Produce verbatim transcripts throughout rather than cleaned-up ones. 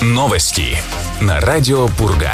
Новости на радио Пурга.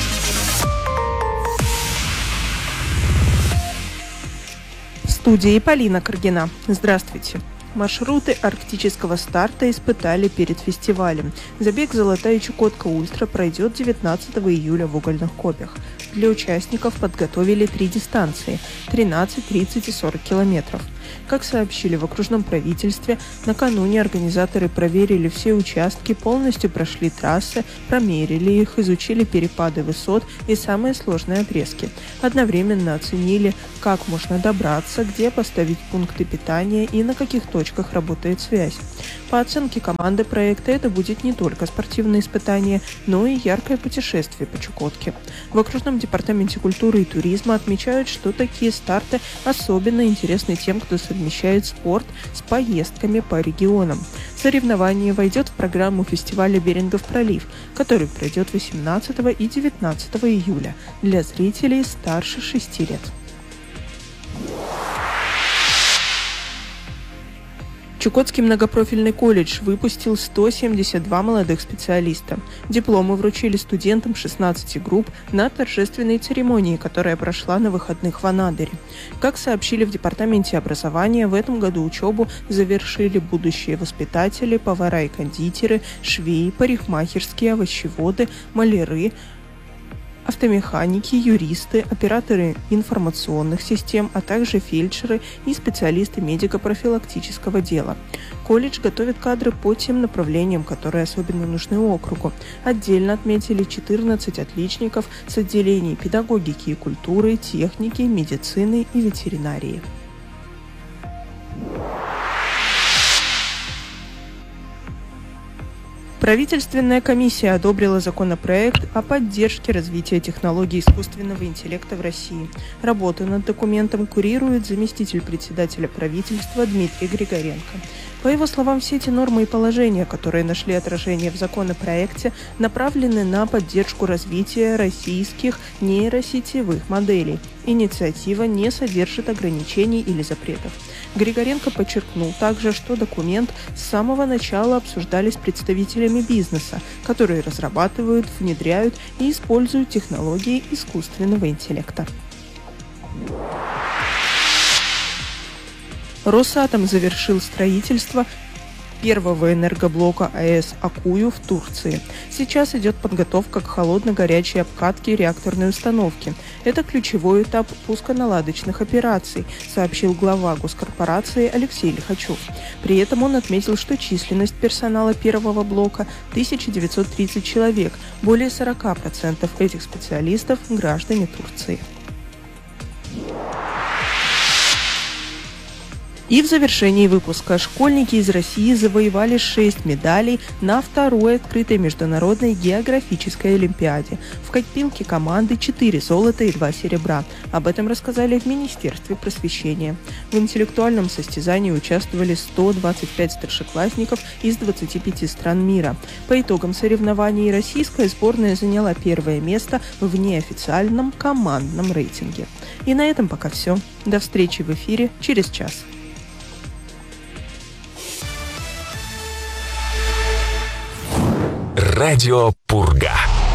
В студии Полина Каргина. Здравствуйте. Маршруты арктического старта испытали перед фестивалем. Забег «Золотая Чукотка Ультра» пройдет девятнадцатого июля в Угольных Копях. Для участников подготовили три дистанции – тринадцать, тридцать и сорок километров. Как сообщили в окружном правительстве, накануне организаторы проверили все участки, полностью прошли трассы, промерили их, изучили перепады высот и самые сложные отрезки. Одновременно оценили, как можно добраться, где поставить пункты питания и на каких точках работает связь. По оценке команды проекта, это будет не только спортивное испытание, но и яркое путешествие по Чукотке. В окружном департаменте культуры и туризма отмечают, что такие старты особенно интересны тем, кто совмещает спорт с поездками по регионам. Соревнование войдет в программу фестиваля «Берингов пролив», который пройдет восемнадцатого и девятнадцатого июля для зрителей старше шести лет. Чукотский многопрофильный колледж выпустил сто семьдесят два молодых специалиста. Дипломы вручили студентам шестнадцати групп на торжественной церемонии, которая прошла на выходных в Анадыре. Как сообщили в Департаменте образования, в этом году учебу завершили будущие воспитатели, повара и кондитеры, швеи, парикмахерские, овощеводы, маляры, автомеханики, юристы, операторы информационных систем, а также фельдшеры и специалисты медико-профилактического дела. Колледж готовит кадры по тем направлениям, которые особенно нужны округу. Отдельно отметили четырнадцать отличников с отделений педагогики и культуры, техники, медицины и ветеринарии. Правительственная комиссия одобрила законопроект о поддержке развития технологий искусственного интеллекта в России. Работу над документом курирует заместитель председателя правительства Дмитрий Григоренко. По его словам, все эти нормы и положения, которые нашли отражение в законопроекте, направлены на поддержку развития российских нейросетевых моделей. Инициатива не содержит ограничений или запретов. Григоренко подчеркнул также, что документ с самого начала обсуждали с представителями бизнеса, которые разрабатывают, внедряют и используют технологии искусственного интеллекта. Росатом завершил строительство первого энергоблока АЭС Аккую в Турции. Сейчас идет подготовка к холодно-горячей обкатке реакторной установки. Это ключевой этап пусконаладочных операций, сообщил глава госкорпорации Алексей Лихачев. При этом он отметил, что численность персонала первого блока тысяча девятьсот тридцать человек, более сорок процентов этих специалистов – граждане Турции. И в завершении выпуска школьники из России завоевали шесть медалей на второй открытой международной географической олимпиаде. В копилке команды четыре золота и два серебра. Об этом рассказали в Министерстве просвещения. В интеллектуальном состязании участвовали сто двадцать пять старшеклассников из двадцати пяти стран мира. По итогам соревнований российская сборная заняла первое место в неофициальном командном рейтинге. И на этом пока все. До встречи в эфире через час. Радио Пурга.